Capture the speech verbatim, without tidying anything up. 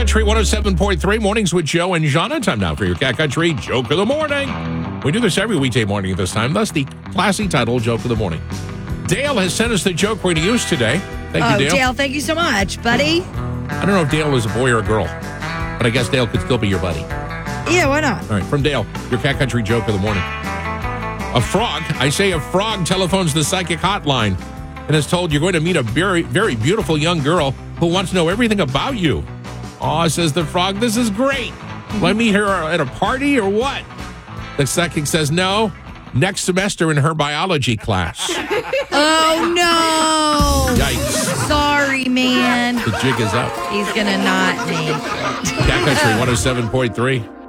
Country one oh seven point three, Mornings with Joe and Jana. Time now for your Cat Country Joke of the Morning. We do this every weekday morning at this time, thus the classy title, Joke of the Morning. Dale has sent us the joke we're going to use today. Thank oh, you, Dale. Dale, thank you so much, buddy. I don't know if Dale is a boy or a girl, but I guess Dale could still be your buddy. Yeah, why not? All right, from Dale, your Cat Country Joke of the Morning. A frog, I say a frog telephones the psychic hotline and is told you're going to meet a very, very beautiful young girl who wants to know everything about you. Aw, says the frog, this is great. Will I meet her at a party or what? The psychic says, no, next semester in her biology class. Oh, no. Yikes. Sorry, man. The jig is up. He's going to not make it. Cat Country one oh seven point three.